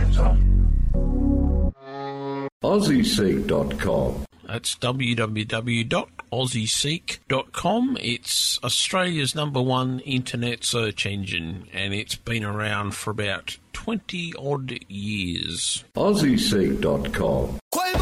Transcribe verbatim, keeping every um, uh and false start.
centre. Aussie Seek dot com. That's w w w dot aussie seek dot com. It's Australia's number one internet search engine, and it's been around for about twenty odd years. Aussie Seek dot com.